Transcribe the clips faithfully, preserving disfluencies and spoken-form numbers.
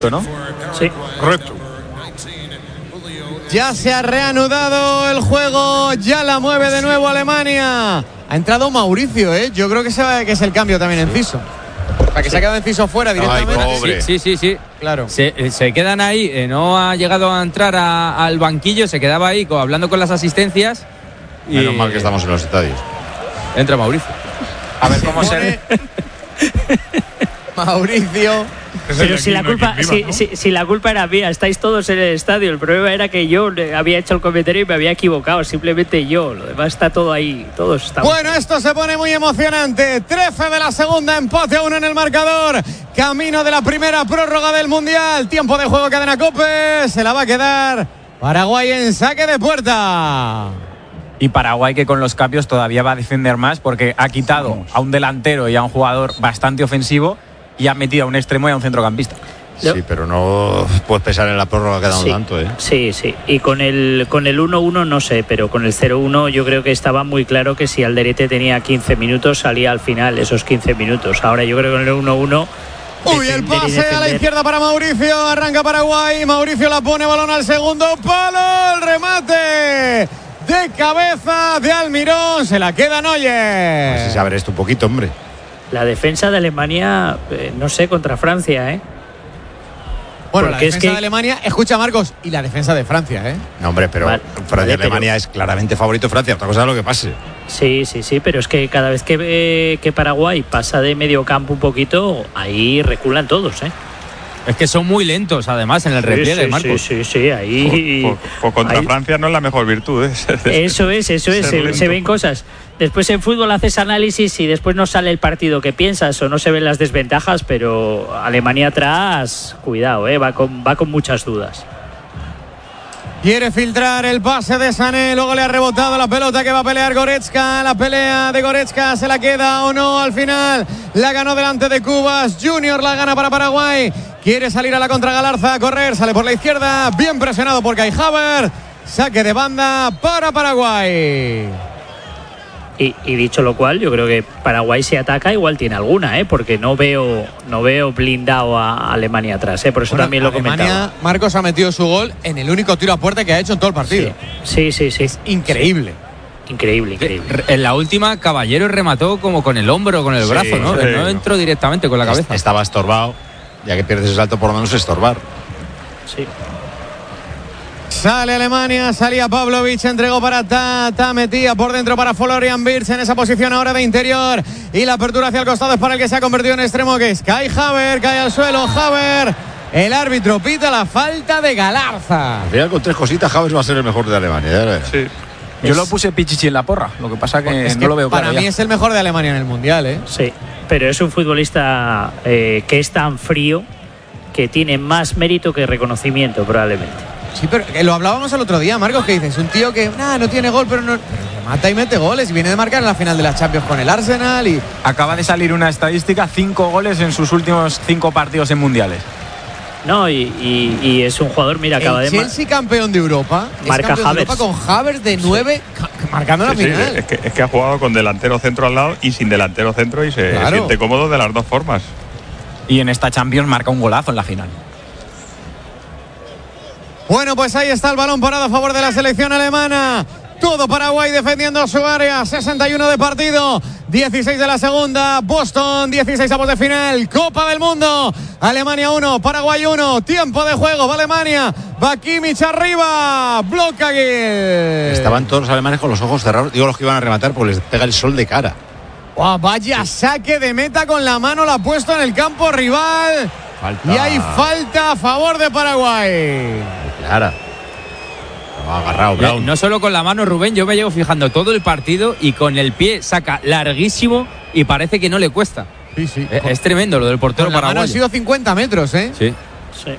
¿no? Sí, correcto. Ya se ha reanudado el juego, ya la mueve de nuevo Alemania. Ha entrado Mauricio, ¿eh? Yo creo que, se va, que es el cambio también en Ciso. Para que sí. se ha quedado en Ciso fuera directamente. Ay, pobre. Sí, sí, sí, sí. Claro. Se, se quedan ahí, eh, no ha llegado a entrar a, al banquillo, se quedaba ahí co, hablando con las asistencias. Y menos mal que estamos en los estadios. Entra Mauricio. A ver cómo se... Mauricio. Pero si la culpa si, si, si la culpa era mía, estáis todos en el estadio. El problema era que yo había hecho el comentario y me había equivocado. Simplemente yo. Lo demás está todo ahí. Todos estamos. Bueno, esto se pone muy emocionante. trece de la segunda, empate a uno en el marcador. Camino de la primera prórroga del Mundial. Tiempo de juego, cadena COPE. Se la va a quedar Paraguay en saque de puerta. Y Paraguay, que con los cambios todavía va a defender más, porque ha quitado a un delantero y a un jugador bastante ofensivo y ha metido a un extremo y a un centrocampista. Sí, pero no puedes pensar en la prórroga que ha dado sí, tanto, ¿eh? Sí, sí. Y con el con el uno uno no sé, pero con el cero uno yo creo que estaba muy claro que si Alderete tenía quince minutos, salía al final esos quince minutos. Ahora yo creo que con el uno uno... Uy, el pase a la izquierda para Mauricio. Arranca Paraguay. Mauricio la pone, balón al segundo palo. El remate de cabeza de Almirón. Se la queda Neuer. Pues sí, saber esto un poquito, hombre. La defensa de Alemania, eh, no sé, contra Francia, ¿eh? Bueno, Porque la defensa es que... de Alemania, escucha Marcos, y la defensa de Francia, ¿eh? No, hombre, pero vale, Francia vale, Alemania pero... es claramente favorito Francia. Otra cosa es lo que pase. Sí, sí, sí, pero es que cada vez que, eh, que Paraguay pasa de medio campo un poquito, ahí reculan todos, ¿eh? Es que son muy lentos, además, en el sí, repliegue, sí, Marcos. Sí, sí, sí, ahí... Pues, pues contra ahí... Francia no es la mejor virtud, ¿eh? Eso es, eso es, se, se ven cosas. Después en fútbol haces análisis y después no sale el partido que piensas o no se ven las desventajas, pero Alemania atrás, cuidado, ¿eh? va, con, va con muchas dudas. Quiere filtrar el pase de Sané, luego le ha rebotado la pelota que va a pelear Goretzka. La pelea de Goretzka, ¿se la queda o no al final? La ganó delante de Cubas. Junior la gana para Paraguay. Quiere salir a la contra Galarza, a correr, sale por la izquierda. Bien presionado por Kai Havertz. Saque de banda para Paraguay. Y, y dicho lo cual, yo creo que Paraguay si ataca igual tiene alguna, ¿eh? Porque no veo no veo blindado a Alemania atrás, ¿eh? Por eso bueno, también lo Alemania, comentaba. Marcos ha metido su gol en el único tiro a puerta que ha hecho en todo el partido. Sí, sí, sí. sí. Es increíble. Increíble, increíble. En la última, Caballero remató como con el hombro, con el sí, brazo, ¿no? Sí, no entró directamente con la cabeza. Estaba estorbado. Ya que pierdes el salto, por lo menos estorbar. Sí. Sale Alemania, salía Pavlovic, entregó para Tata, metía por dentro para Florian Wirtz en esa posición ahora de interior. Y la apertura hacia el costado es para el que se ha convertido en extremo, que es Kai Havertz, cae al suelo Havertz. El árbitro pita la falta de Galarza. Al final, con tres cositas, Havertz va a ser el mejor de Alemania. ¿eh? Sí. Yo es... lo puse Pichichi en la porra, lo que pasa que es no que lo veo para claro. Para mí ya. es el mejor de Alemania en el Mundial, ¿eh? Sí, pero es un futbolista eh, que es tan frío que tiene más mérito que reconocimiento probablemente. Sí, pero lo hablábamos el otro día, Marcos, que dices, un tío que nah, no tiene gol, pero no pero mata y mete goles y viene de marcar en la final de la Champions con el Arsenal y... Acaba de salir una estadística, cinco goles en sus últimos cinco partidos en mundiales. No, y, y, y es un jugador, mira, el acaba de... Chelsea campeón de Europa, marca es campeón Havertz. de Europa con Havertz de nueve, sí. marcando sí, la sí, final. Es que, es que ha jugado con delantero centro al lado y sin delantero centro y se claro. siente cómodo de las dos formas. Y en esta Champions marca un golazo en la final. Bueno, pues ahí está el balón parado a favor de la selección alemana. Todo Paraguay defendiendo su área. sesenta y uno de partido, dieciséis de la segunda. Boston, dieciséis avos de final. Copa del Mundo. Alemania uno, Paraguay uno. Tiempo de juego. Va Alemania. Va Kimmich arriba. Bloca aquí. Estaban todos los alemanes con los ojos cerrados. Digo, los que iban a rematar, pues les pega el sol de cara. Wow, vaya saque de meta con la mano. La ha puesto en el campo rival. Falta. Y hay falta a favor de Paraguay. Clara. Lo ha agarrado Brown. No solo con la mano, Rubén, yo me llevo fijando todo el partido y con el pie saca larguísimo y parece que no le cuesta. Sí, sí. Es, es tremendo lo del portero con la paraguayo. mano ha sido cincuenta metros, ¿eh? Sí. Sí.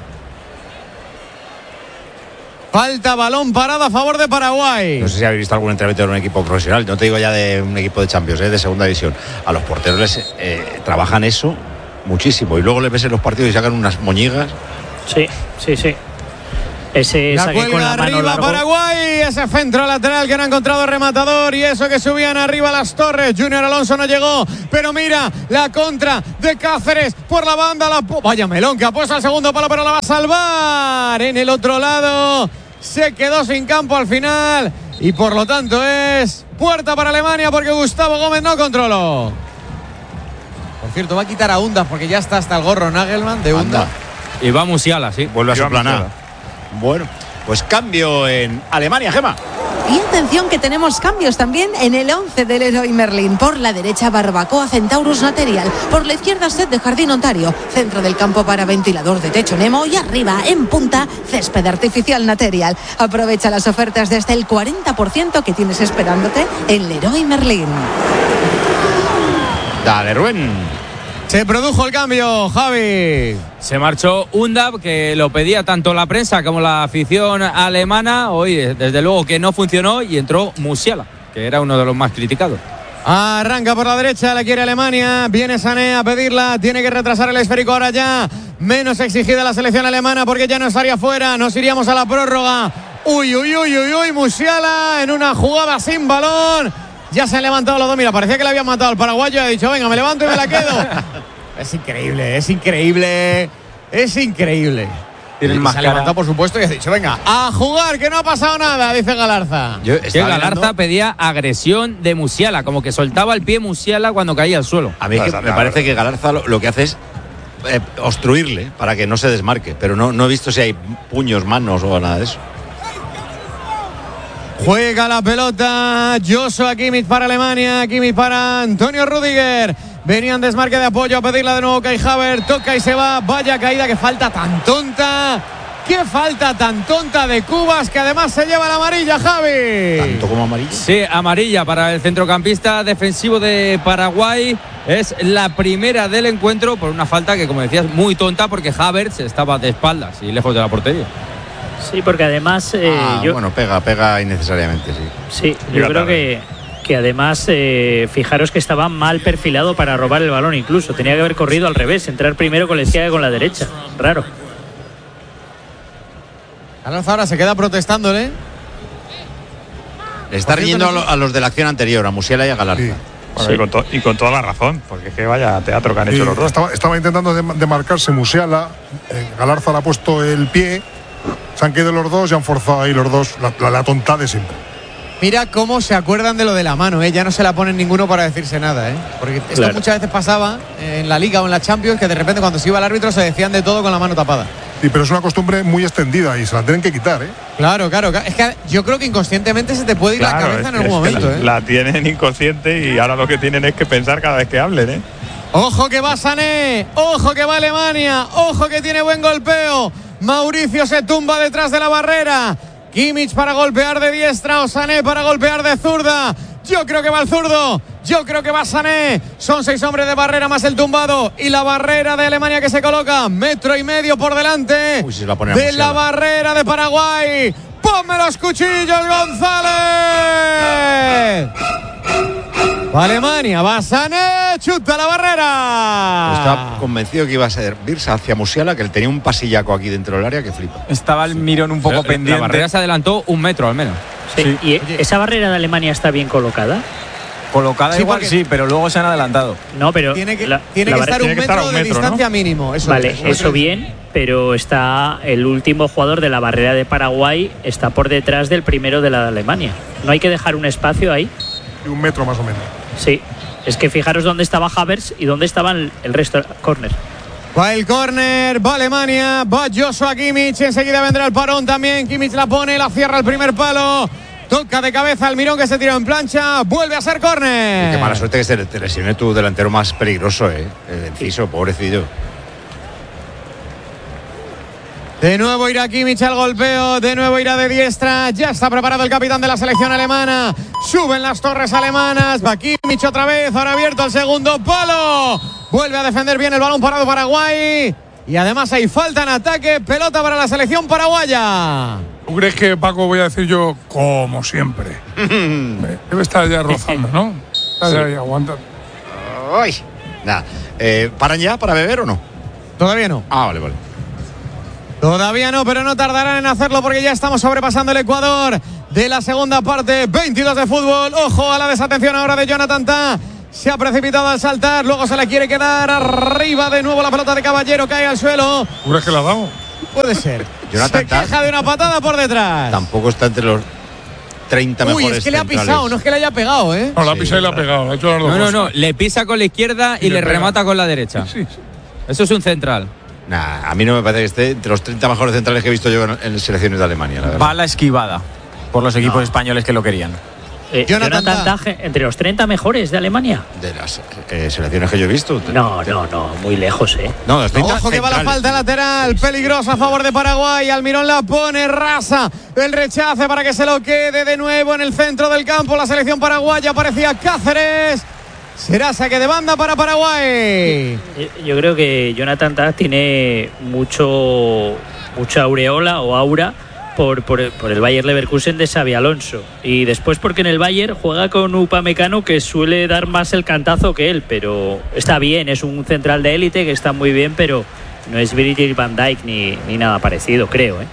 Falta, balón parado a favor de Paraguay. No sé si habéis visto algún entrenamiento de un equipo profesional. No te digo ya de un equipo de Champions, ¿eh? De segunda división. A los porteros les eh, trabajan eso muchísimo y luego les ves en los partidos y sacan unas moñigas. Sí, sí, sí. Ese la saque cuelga con la mano arriba largo. Paraguay, ese centro lateral que no ha encontrado rematador y eso que subían arriba las torres. Junior Alonso no llegó, pero mira la contra de Cáceres por la banda. La vaya melón que ha puesto al segundo palo, pero la va a salvar. En el otro lado se quedó sin campo al final y por lo tanto es puerta para Alemania porque Gustavo Gómez no controló. Por cierto, va a quitar a Undas porque ya está hasta el gorro Nagelman de Undas. Y va Musiala, sí. Vuelve a su plana. Bueno, pues cambio en Alemania, Gemma. Y atención que tenemos cambios también en el once del Leroy Merlin. Por la derecha, Barbacoa Centaurus Material. Por la izquierda, Set de Jardín Ontario. Centro del campo para ventilador de techo Nemo. Y arriba, en punta, Césped Artificial Material. Aprovecha las ofertas de hasta el cuarenta por ciento que tienes esperándote en Leroy Merlin. Dale, Rubén. Se produjo el cambio, Javi. Se marchó Undab, que lo pedía tanto la prensa como la afición alemana. Hoy, desde luego, que no funcionó y entró Musiala, que era uno de los más criticados. Arranca por la derecha, la quiere Alemania. Viene Sané a pedirla. Tiene que retrasar el esférico ahora ya. Menos exigida la selección alemana porque ya no estaría fuera. Nos iríamos a la prórroga. Uy, uy, uy, uy, uy. Musiala en una jugada sin balón. Ya se han levantado los dos. Mira, parecía que le habían matado al paraguayo. Ha dicho, venga, me levanto y me la quedo. Es increíble, es increíble. Es increíble. Tienen y más se ha cara. levantado, por supuesto, y ha dicho, venga, a jugar, que no ha pasado nada, dice Galarza. Yo Que estaba Galarza mirando- pedía agresión de Musiala, como que soltaba el pie Musiala cuando caía al suelo. A mí es que me parece que Galarza lo, lo que hace es eh, obstruirle para que no se desmarque. Pero no, no he visto si hay puños, manos o nada de eso. Juega la pelota Joshua Kimmich para Alemania, Kimmich para Antonio Rüdiger. Venían desmarque de apoyo a pedirla de nuevo Kai Havertz, toca y se va. Vaya caída, que falta tan tonta. Qué falta tan tonta de Cubas, que además se lleva la amarilla, Javi. Tanto como amarillo. Sí, amarilla para el centrocampista defensivo de Paraguay. Es la primera del encuentro por una falta que, como decías, muy tonta, porque Havertz estaba de espaldas y lejos de la portería. Sí, porque además eh, Ah, yo, bueno, pega, pega innecesariamente, sí. sí, yo Llega creo tarde. que, que además eh, fijaros que estaba mal perfilado para robar el balón incluso. Tenía que haber corrido al revés, entrar primero con la izquierda que con la derecha. Raro. Alonso ahora se queda protestándole. Le está Por cierto, riñendo a, no lo- sé- a los de la acción anterior, a Musiala y a Galarza. Sí. Bueno, Sí. y, con to- y con toda la razón, porque es que vaya teatro que han Sí, hecho los dos. estaba, estaba intentando dem- demarcarse Musiala, eh, Galarza le ha puesto el pie, se han quedado los dos y han forzado ahí los dos la, la, la tonta de siempre. Mira cómo se acuerdan de lo de la mano, ¿eh? Ya no se la ponen ninguno para decirse nada, ¿eh? Porque esto Claro. muchas veces pasaba en la Liga o en la Champions, que de repente cuando se iba el árbitro se decían de todo con la mano tapada. Sí, pero es una costumbre muy extendida y se la tienen que quitar, ¿eh? Claro, claro, claro. Es que yo creo que inconscientemente se te puede ir la Claro, cabeza es en que- algún es que momento, la, ¿eh? la tienen inconsciente y ahora lo que tienen es que pensar cada vez que hablen, ¿eh? Ojo que va Sané, ojo que va Alemania, ojo que tiene buen golpeo. Mauricio se tumba detrás de la barrera. Kimmich para golpear de diestra o Sané para golpear de zurda. Yo creo que va el zurdo, yo creo que va Sané. Son seis hombres de barrera más el tumbado y la barrera de Alemania que se coloca metro y medio por delante Uy, se la pone a de Musiala. la barrera de Paraguay. ¡Ponme los cuchillos, González! Va Alemania, va Sané, chuta la barrera. Estaba convencido que iba a servirse hacia Musiala, que él tenía un pasillaco aquí dentro del área que flipa. Estaba el mirón un poco Pero pendiente. La barrera se adelantó un metro al menos. Sí. Sí. ¿Y esa barrera de Alemania está bien colocada? Colocada Sí, igual porque- sí, pero luego se han adelantado. No, pero Tiene que, la- tiene la que barrera- estar un tiene que metro estar a un de metro, ¿no? distancia mínimo. Eso Vale, es, eso bien, pero está el último jugador de la barrera de Paraguay está por detrás del primero de la de Alemania. No hay que dejar un espacio ahí. Y un metro más o menos. Sí, es que fijaros dónde estaba Havertz y dónde estaban el resto córner. Va el córner, va Alemania, va Joshua Kimmich, enseguida vendrá el parón también. Kimmich la pone, la cierra el primer palo. Toca de cabeza al Mirón que se tiró en plancha, vuelve a ser córner. Qué mala suerte que se te lesione tu delantero más peligroso, ¿eh? El Enciso, pobrecillo. De nuevo irá Kimmich al golpeo, de nuevo irá de diestra. Ya está preparado el capitán de la selección alemana. Suben las torres alemanas, va Kimmich otra vez, ahora abierto el segundo palo. Vuelve a defender bien el balón parado Paraguay. Y además hay falta en ataque, pelota para la selección paraguaya. ¿Tú crees que, Paco, voy a decir yo, como siempre? Debe estar ya rozando, ¿no? Está ya ahí aguantando. Ay. Nada. Eh, ¿Paran ya para beber o no? Todavía no. Ah, vale, vale. Todavía no, pero no tardarán en hacerlo porque ya estamos sobrepasando el Ecuador de la segunda parte. veintidós de fútbol. Ojo a la desatención ahora de Jonathan Tah. Se ha precipitado al saltar, luego se le quiere quedar arriba de nuevo la pelota de Caballero, cae al suelo. ¿Crees que la ha dado? Puede ser. Jonathan se queja de una patada por detrás. Tampoco está entre los treinta mejores. Uy, es que le ha centrales. pisado, no es que le haya pegado, ¿eh? No, la ha Sí, pisado y la ha claro. pegado. Ha hecho las dos No, no, cosas. no. Le pisa con la izquierda y, Y le, le pega. remata con la derecha. Sí, sí. Eso es un central. Nah, a mí no me parece que esté entre los treinta mejores centrales que he visto yo en, en selecciones de Alemania, la verdad. Bala esquivada por los equipos No. españoles que lo querían. Eh, Jonathan Jonathan Tah. Tah, entre los treinta mejores de Alemania. De las eh, selecciones que yo he visto. No, no, no, muy lejos, ¿eh? No, los treinta Ojo que va la centrales. falta lateral, peligrosa a favor de Paraguay. Almirón la pone, rasa el rechace para que se lo quede de nuevo en el centro del campo. La selección paraguaya aparecía Cáceres. Será saque de banda para Paraguay. Yo creo que Jonathan Tah tiene mucho mucha aureola o aura por, por, por el Bayer Leverkusen de Xabi Alonso, y después porque en el Bayer juega con Upamecano, que suele dar más el cantazo que él, pero está bien, es un central de élite que está muy bien, pero no es Virgil van Dijk ni, ni nada parecido, creo, ¿eh?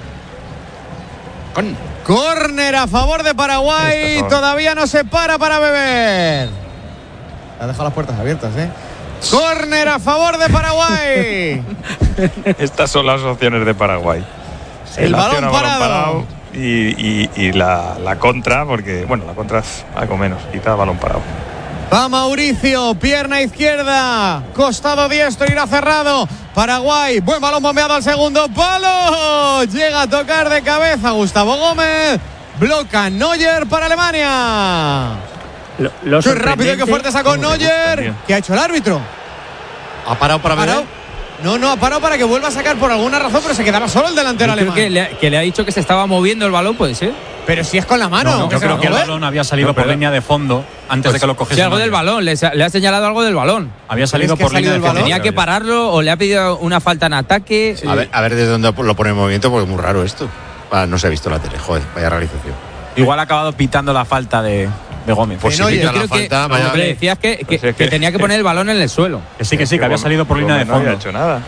Con. Córner a favor de Paraguay. Esto, Todavía no se para para beber. Ha dejado las puertas abiertas, ¿eh? Córner a favor de Paraguay. Estas son las opciones de Paraguay. El La balón opción a parado. y, y, y la, la contra, porque, bueno, la contra es algo menos, quizá balón parado. Va Mauricio, pierna izquierda, costado diestro, irá cerrado. Paraguay, buen balón bombeado al segundo palo. Llega a tocar de cabeza Gustavo Gómez. Bloca Neuer para Alemania. Lo, lo Qué rápido y qué fuerte sacó ¿Cómo te gusta, Neuer. tío? ¿Qué ha hecho el árbitro? ¿Ha parado para ¿Ha parado? beber? No, no, ha parado para que vuelva a sacar por alguna razón, pero se quedaba solo el delantero Yo creo alemán. que le, ha- que le ha dicho que se estaba moviendo el balón, puede ser. Pero si es con la mano. No, que yo se creo va a que el mover. balón había salido No, por pero- línea de fondo antes de que lo cogiese. Sí, algo Neuer. del balón. Le, sa- le ha señalado algo del balón. Había salido que por ha salido línea de el fondo. balón? Tenía que pararlo o le ha pedido una falta en ataque. A ver, a ver desde dónde lo pone en movimiento, porque es muy raro esto. Ah, no se ha visto la tele, joder, vaya realización. Igual ha acabado pitando la falta de, de Gómez. Pues Que no, si yo pita Yo la creo que falta, vaya- lo que le decías que, que, Pues es que que- tenía que poner el balón en el suelo. Que sí, que sí, que había Gómez- salido por línea de Gómez no había fondo. hecho nada.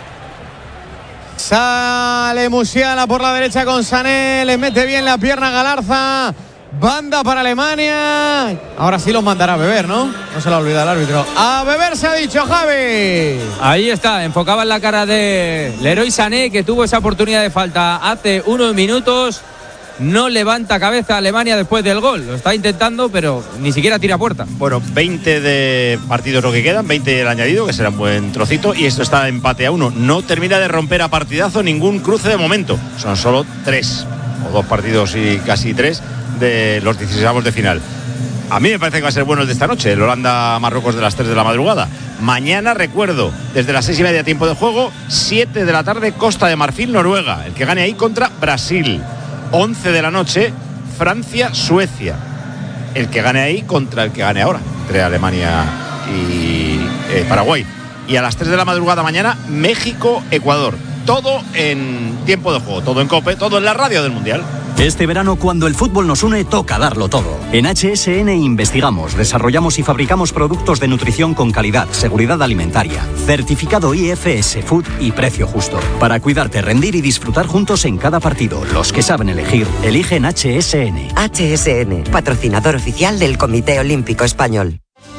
Sale Musiala por la derecha con Sané. Le mete bien la pierna a Galarza. Banda para Alemania. Ahora sí los mandará a beber, ¿no? No se lo olvida el árbitro. A beber se ha dicho, Javi. Ahí está, enfocaba en la cara de Leroy Sané, que tuvo esa oportunidad de falta hace unos minutos. No levanta cabeza Alemania después del gol. Lo está intentando, pero ni siquiera tira puerta. Bueno, veinte de partidos lo que quedan, veinte el añadido, que será un buen trocito, y esto está empate a uno. No termina de romper a partidazo ningún cruce de momento. Son solo tres, o dos partidos y casi tres, de los dieciséis de final. A mí me parece que va a ser bueno el de esta noche, el Holanda-Marruecos de las tres de la madrugada. Mañana, recuerdo, desde las seis y media tiempo de juego, siete de la tarde, Costa de Marfil-Noruega. El que gane ahí contra Brasil. once de la noche, Francia-Suecia. El que gane ahí contra el que gane ahora, entre Alemania y eh, Paraguay. Y a las tres de la madrugada mañana, México-Ecuador. Todo en tiempo de juego, todo en COPE, todo en la radio del Mundial. Este verano, cuando el fútbol nos une, toca darlo todo. En H S N investigamos, desarrollamos y fabricamos productos de nutrición con calidad, seguridad alimentaria, certificado I F S Food y precio justo. Para cuidarte, rendir y disfrutar juntos en cada partido. Los que saben elegir, eligen H S N. H S N, patrocinador oficial del Comité Olímpico Español.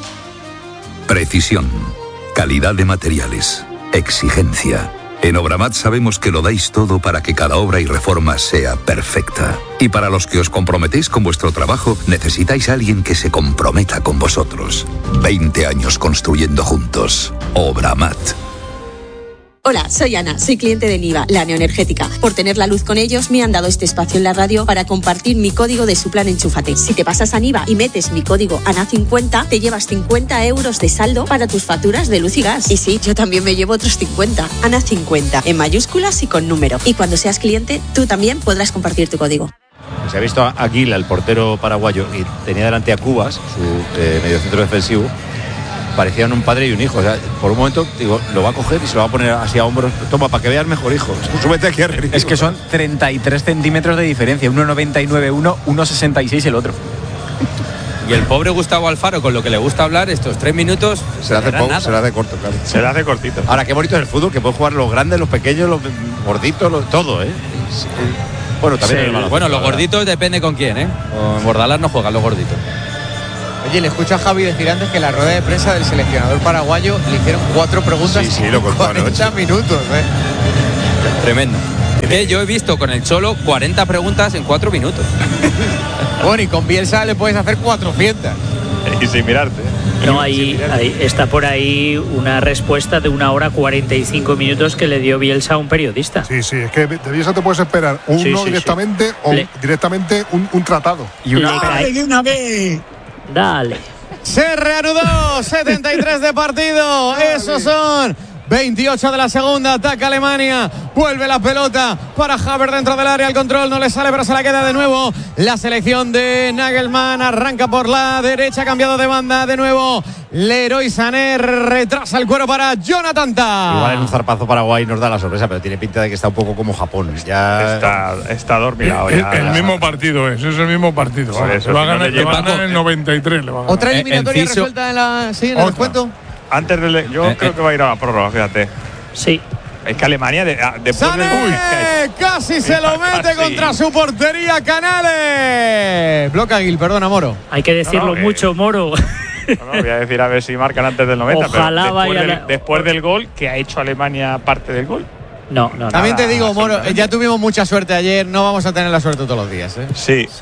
Precisión, calidad de materiales, exigencia. En Obramat sabemos que lo dais todo para que cada obra y reforma sea perfecta. Y para los que os comprometéis con vuestro trabajo, necesitáis a alguien que se comprometa con vosotros. veinte años construyendo juntos. Obramat. Hola, soy Ana, soy cliente de Niva, la neoenergética. Por tener la luz con ellos, me han dado este espacio en la radio para compartir mi código de su plan Enchúfate. Si te pasas a Niva y metes mi código A N A cincuenta, te llevas cincuenta euros de saldo para tus facturas de luz y gas. Y sí, yo también me llevo otros cincuenta. A N A cincuenta, en mayúsculas y con número. Y cuando seas cliente, tú también podrás compartir tu código. Se ha visto a Aguila, el portero paraguayo, y tenía delante a Cubas, su eh, mediocentro defensivo. Parecían un padre y un hijo. O sea, por un momento, digo, lo va a coger y se lo va a poner así a hombros. Toma, para que veas mejor, hijo. Súbete aquí arriba. Es que son treinta y tres centímetros de diferencia. uno noventa y nueve uno, uno sesenta y seis el otro. Y el pobre Gustavo Alfaro, con lo que le gusta hablar, estos tres minutos se le hace poco, se le hace corto, claro. Se le hace cortito. Ahora, qué bonito es el fútbol, que pueden jugar los grandes, los pequeños, los gorditos, los, todo, ¿eh? Bueno, también sí, el balón. Bueno, los gorditos depende con quién, ¿eh? En Bordalás no juegan los gorditos. Oye, le escucho a Javi decir antes que en la rueda de prensa del seleccionador paraguayo le hicieron cuatro preguntas sí, sí, en lo contó cuarenta anoche. minutos, ¿eh? Tremendo. Que yo he visto con el Cholo cuarenta preguntas en cuatro minutos. Bueno, y con Bielsa le puedes hacer cuatrocientas. Y sin mirarte. No, ahí, ahí está por ahí una respuesta de una hora cuarenta y cinco minutos que le dio Bielsa a un periodista. Sí, sí, es que de Bielsa te puedes esperar uno Sí, sí, directamente sí. o Le- directamente un, un tratado. Y una, de una vez. Dale. Se reanudó, setenta y tres de partido. Esos son veintiocho de la segunda. Ataca Alemania. Vuelve la pelota para Havertz dentro del área. El control no le sale, pero se la queda de nuevo. La selección de Nagelsmann arranca por la derecha, cambiado de banda de nuevo. Leroy Sané retrasa el cuero para Jonathan Tah. Igual en un zarpazo Paraguay nos da la sorpresa, pero tiene pinta de que está un poco como Japón. Ya Está, está dormido. El, ya, el ya. mismo partido es, es el mismo partido. Por vamos, eso, le va a si no ganar, le le va a lleva- ganar en el noventa y tres. Le va a ganar. Otra eliminatoria Enciso- resuelta en la sí, en el Otra. descuento. Antes de. Yo Eh, creo eh. que va a ir a la prórroga, fíjate. Sí. Es que Alemania, de, a- después Sané del. Uy, que- casi se lo mete Casi. contra su portería. Canales. Bloca Gil, perdona, Moro. Hay que decirlo No, no, mucho, Moro. No, no, voy a decir a ver si marcan antes del noventa. Ojalá pero después, vaya del, la- después del gol, que ha hecho Alemania parte del gol. No, no, no. También te Nada, digo, Moro, absolutamente. ya tuvimos mucha suerte ayer. No vamos a tener la suerte todos los días, ¿eh? Sí.